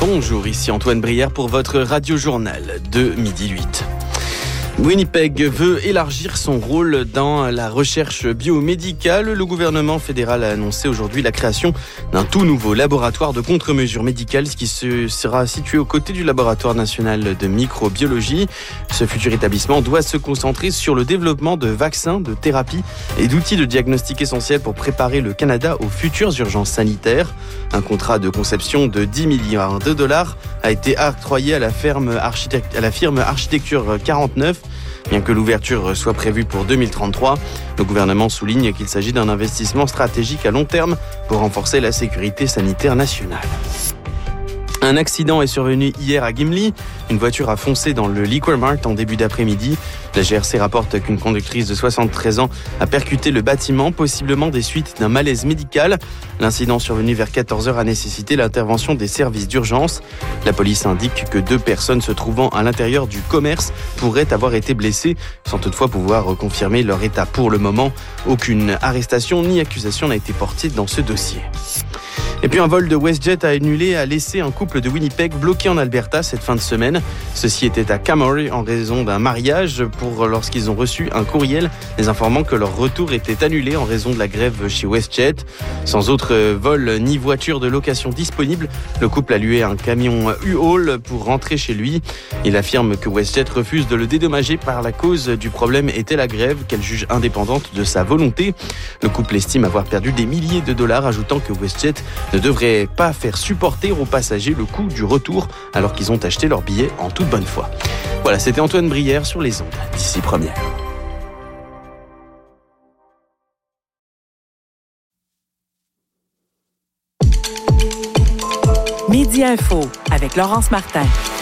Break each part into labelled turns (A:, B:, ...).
A: Bonjour, ici Antoine Brière pour votre radio-journal de 12h08. Winnipeg veut élargir son rôle dans la recherche biomédicale. Le gouvernement fédéral a annoncé aujourd'hui la création d'un tout nouveau laboratoire de contre-mesures médicales qui sera situé aux côtés du laboratoire national de microbiologie. Ce futur établissement doit se concentrer sur le développement de vaccins, de thérapies et d'outils de diagnostic essentiels pour préparer le Canada aux futures urgences sanitaires. Un contrat de conception de 10 milliards de dollars a été octroyé à la firme Architecture 49. Bien que l'ouverture soit prévue pour 2033, le gouvernement souligne qu'il s'agit d'un investissement stratégique à long terme pour renforcer la sécurité sanitaire nationale. Un accident est survenu hier à Gimli. Une voiture a foncé dans le Liquor Mart en début d'après-midi. La GRC rapporte qu'une conductrice de 73 ans a percuté le bâtiment, possiblement des suites d'un malaise médical. L'incident survenu vers 14h a nécessité l'intervention des services d'urgence. La police indique que 2 personnes se trouvant à l'intérieur du commerce pourraient avoir été blessées, sans toutefois pouvoir confirmer leur état pour le moment. Aucune arrestation ni accusation n'a été portée dans ce dossier. Et puis un vol de WestJet a laissé un couple de Winnipeg bloqué en Alberta cette fin de semaine. Ceux-ci étaient à Kamloops en raison d'un mariage lorsqu'ils ont reçu un courriel les informant que leur retour était annulé en raison de la grève chez WestJet. Sans autre vol ni voiture de location disponible, le couple a loué un camion U-Haul pour rentrer chez lui. Il affirme que WestJet refuse de le dédommager par la cause du problème était la grève qu'elle juge indépendante de sa volonté. Le couple estime avoir perdu des milliers de dollars, ajoutant que WestJet ne devrait pas faire supporter aux passagers le coût du retour alors qu'ils ont acheté leur billet en toute bonne foi. Voilà, c'était Antoine Brière sur les ondes d'ici première.
B: Midi Info avec Laurence Martin.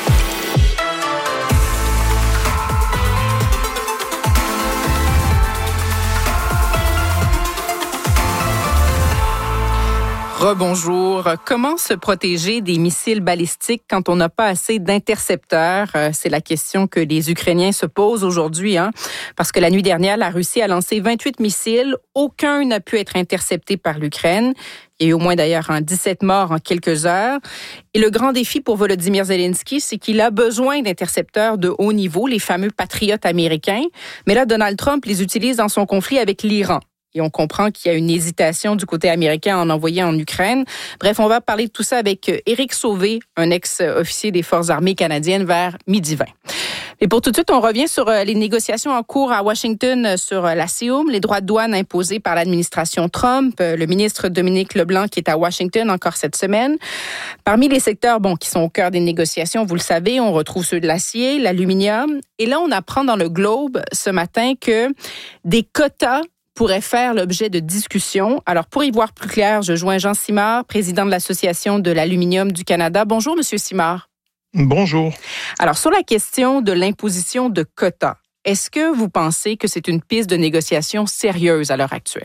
C: Rebonjour. Comment se protéger des missiles balistiques quand on n'a pas assez d'intercepteurs? C'est la question que les Ukrainiens se posent aujourd'hui, parce que la nuit dernière, la Russie a lancé 28 missiles. Aucun n'a pu être intercepté par l'Ukraine. Il y a eu au moins d'ailleurs 17 morts en quelques heures. Et le grand défi pour Volodymyr Zelensky, c'est qu'il a besoin d'intercepteurs de haut niveau, les fameux patriotes américains. Mais là, Donald Trump les utilise dans son conflit avec l'Iran. Et on comprend qu'il y a une hésitation du côté américain à en envoyer en Ukraine. Bref, on va parler de tout ça avec Éric Sauvé, un ex-officier des Forces armées canadiennes, vers 12h20. Et pour tout de suite, on revient sur les négociations en cours à Washington sur la CIUM, les droits de douane imposés par l'administration Trump. Le ministre Dominique Leblanc qui est à Washington encore cette semaine. Parmi les secteurs qui sont au cœur des négociations, vous le savez, on retrouve ceux de l'acier, l'aluminium. Et là, on apprend dans le Globe ce matin que des quotas pourrait faire l'objet de discussions. Alors, pour y voir plus clair, je joins Jean Simard, président de l'Association de l'aluminium du Canada. Bonjour, Monsieur Simard.
D: Bonjour. Alors,
C: sur la question de l'imposition de quotas, est-ce que vous pensez que c'est une piste de négociation sérieuse à l'heure actuelle?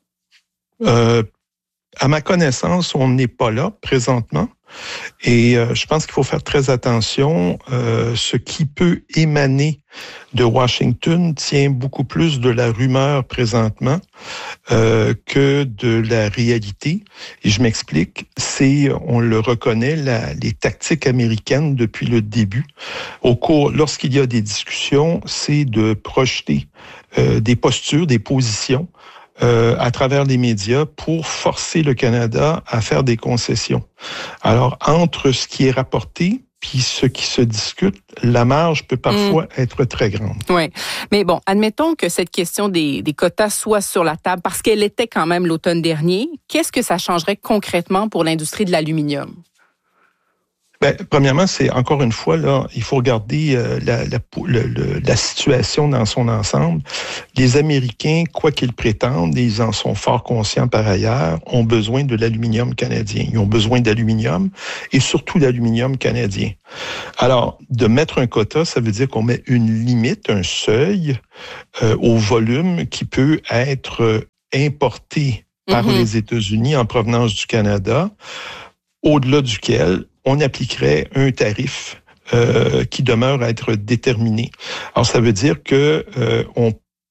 D: À ma connaissance, on n'est pas là présentement. Et je pense qu'il faut faire très attention. Ce qui peut émaner de Washington tient beaucoup plus de la rumeur présentement que de la réalité. Et je m'explique, on le reconnaît, les tactiques américaines depuis le début. Lorsqu'il y a des discussions, c'est de projeter des postures, des positions à travers les médias pour forcer le Canada à faire des concessions. Alors, entre ce qui est rapporté puis ce qui se discute, la marge peut parfois être très grande.
C: Oui, mais bon, admettons que cette question des quotas soit sur la table parce qu'elle était quand même l'automne dernier. Qu'est-ce que ça changerait concrètement pour l'industrie de l'aluminium?
D: Premièrement, c'est encore une fois, là, il faut regarder la situation dans son ensemble. Les Américains, quoi qu'ils prétendent, et ils en sont fort conscients par ailleurs, ont besoin de l'aluminium canadien. Ils ont besoin d'aluminium et surtout d'aluminium canadien. Alors, de mettre un quota, ça veut dire qu'on met une limite, un seuil au volume qui peut être importé par les États-Unis en provenance du Canada, au-delà duquel on appliquerait un tarif qui demeure à être déterminé. Alors, ça veut dire que on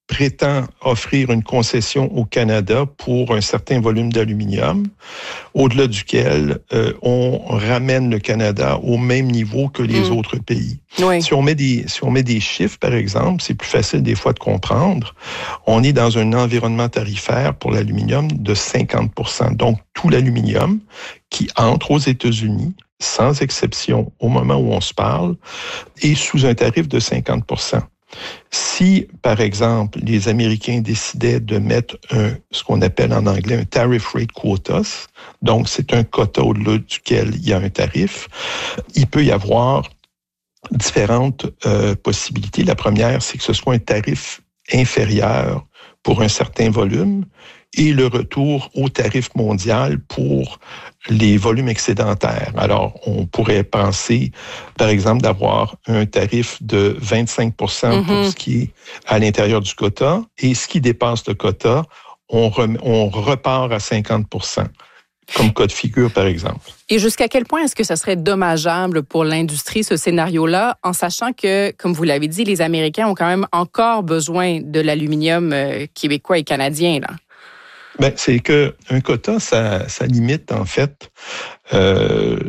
D: prétend offrir une concession au Canada pour un certain volume d'aluminium, au-delà duquel on ramène le Canada au même niveau que les autres pays.
C: Oui.
D: Si on met des chiffres, par exemple, c'est plus facile des fois de comprendre. On est dans un environnement tarifaire pour l'aluminium de 50%. Donc, tout l'aluminium qui entre aux États-Unis, sans exception, au moment où on se parle, est sous un tarif de 50%. Si, par exemple, les Américains décidaient de mettre ce qu'on appelle en anglais un tariff rate quotas, donc c'est un quota au-delà duquel il y a un tarif, il peut y avoir différentes possibilités. La première, c'est que ce soit un tarif inférieur pour un certain volume et le retour au tarif mondial pour les volumes excédentaires. Alors, on pourrait penser, par exemple, d'avoir un tarif de 25% pour ce qui est à l'intérieur du quota, et ce qui dépasse le quota, on repart à 50%, comme cas de figure, par exemple.
C: Et jusqu'à quel point est-ce que ça serait dommageable pour l'industrie, ce scénario-là, en sachant que, comme vous l'avez dit, les Américains ont quand même encore besoin de l'aluminium québécois et canadien, là?
D: Ben, c'est que un quota, ça limite en fait le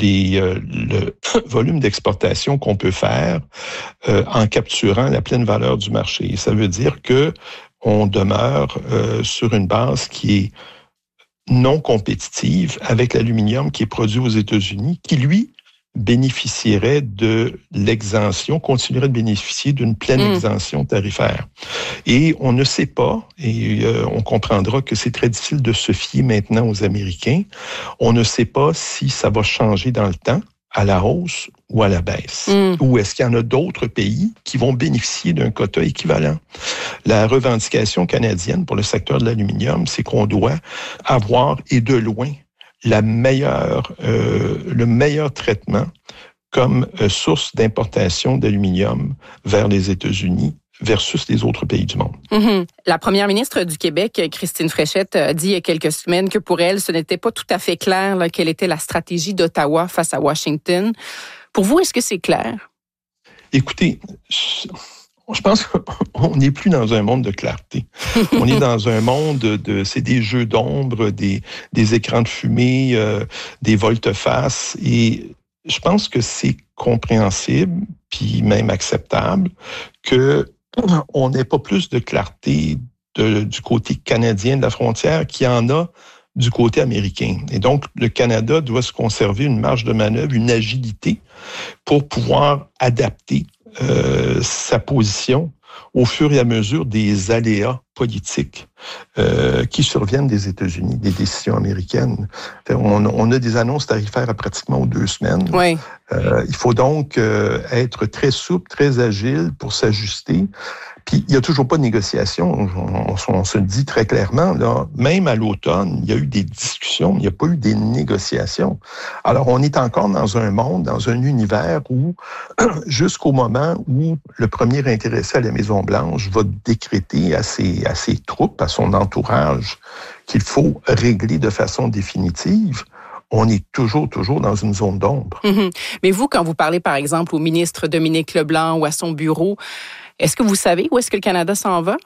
D: volume d'exportation qu'on peut faire en capturant la pleine valeur du marché. Et ça veut dire que on demeure sur une base qui est non compétitive avec l'aluminium qui est produit aux États-Unis, qui lui bénéficierait de l'exemption, continuerait de bénéficier d'une pleine exemption tarifaire. Et on ne sait pas, et on comprendra que c'est très difficile de se fier maintenant aux Américains, on ne sait pas si ça va changer dans le temps, à la hausse ou à la baisse. Ou est-ce qu'il y en a d'autres pays qui vont bénéficier d'un quota équivalent? La revendication canadienne pour le secteur de l'aluminium, c'est qu'on doit avoir, et de loin, le meilleur traitement comme source d'importation d'aluminium vers les États-Unis versus les autres pays du monde.
C: La première ministre du Québec, Christine Fréchette, a dit il y a quelques semaines que pour elle, ce n'était pas tout à fait clair là, quelle était la stratégie d'Ottawa face à Washington. Pour vous, est-ce que c'est clair?
D: Écoutez, je pense qu'on n'est plus dans un monde de clarté. On est dans un monde c'est des jeux d'ombre, des écrans de fumée, des volte-face. Et je pense que c'est compréhensible, puis même acceptable, qu'on n'ait pas plus de clarté du côté canadien de la frontière qu'il y en a du côté américain. Et donc, le Canada doit se conserver une marge de manœuvre, une agilité pour pouvoir adapter sa position au fur et à mesure des aléas politiques qui surviennent des États-Unis, des décisions américaines. On a des annonces tarifaires à pratiquement 2 semaines.
C: Oui.
D: Il faut donc être très souple, très agile pour s'ajuster. Puis, il n'y a toujours pas de négociation. On se le dit très clairement, là. Même à l'automne, il y a eu des discussions, mais il n'y a pas eu des négociations. Alors, on est encore dans un monde, dans un univers où, jusqu'au moment où le premier intéressé à la Maison-Blanche va décréter à ses troupes, à son entourage, qu'il faut régler de façon définitive, on est toujours dans une zone d'ombre.
C: Mais vous, quand vous parlez, par exemple, au ministre Dominique Leblanc ou à son bureau, est-ce que vous savez où est-ce que le Canada s'en va?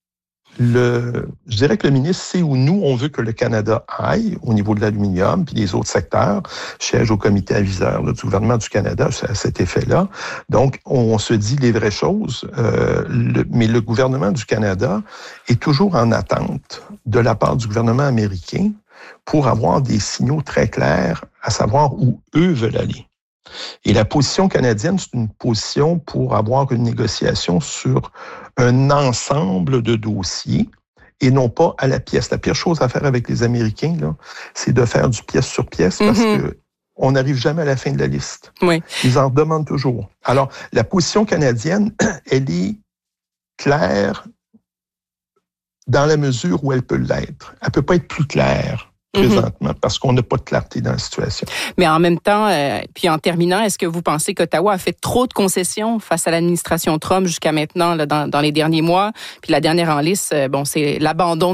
D: Je dirais que le ministre sait où nous, on veut que le Canada aille au niveau de l'aluminium, puis les autres secteurs, siège au comité aviseur du gouvernement du Canada à cet effet-là. Donc, on se dit les vraies choses, mais le gouvernement du Canada est toujours en attente de la part du gouvernement américain pour avoir des signaux très clairs à savoir où eux veulent aller. Et la position canadienne, c'est une position pour avoir une négociation sur un ensemble de dossiers et non pas à la pièce. La pire chose à faire avec les Américains, là, c'est de faire du pièce sur pièce parce que on n'arrive jamais à la fin de la liste.
C: Oui.
D: Ils en demandent toujours. Alors, la position canadienne, elle est claire dans la mesure où elle peut l'être. Elle peut pas être plus claire présentement, parce qu'on n'a pas de clarté dans la situation.
C: Mais en même temps, puis en terminant, est-ce que vous pensez qu'Ottawa a fait trop de concessions face à l'administration Trump jusqu'à maintenant, là, dans les derniers mois? Puis la dernière en liste, c'est l'abandon